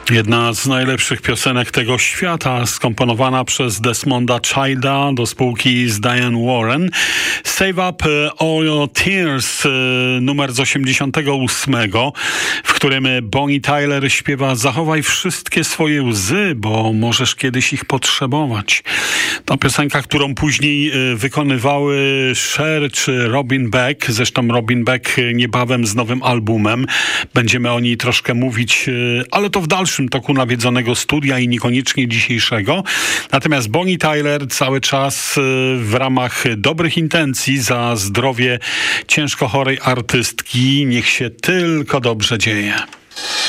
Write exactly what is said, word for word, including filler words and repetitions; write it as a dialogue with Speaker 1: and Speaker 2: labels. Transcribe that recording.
Speaker 1: Jedna z najlepszych piosenek tego świata, skomponowana przez Desmonda Childa do spółki z Diane Warren. Save Up All Your Tears, numer z osiemdziesiątego ósmego, w którym Bonnie Tyler śpiewa: zachowaj wszystkie swoje łzy, bo możesz kiedyś ich potrzebować. To piosenka, którą później wykonywały Cher czy Robin Beck. Zresztą Robin Beck niebawem z nowym albumem. Będziemy o niej troszkę mówić, ale to w dalszym toku nawiedzonego studia i niekoniecznie dzisiejszego. Natomiast Bonnie Tyler cały czas w ramach dobrych intencji za zdrowie ciężko chorej artystki. Niech się tylko dobrze dzieje.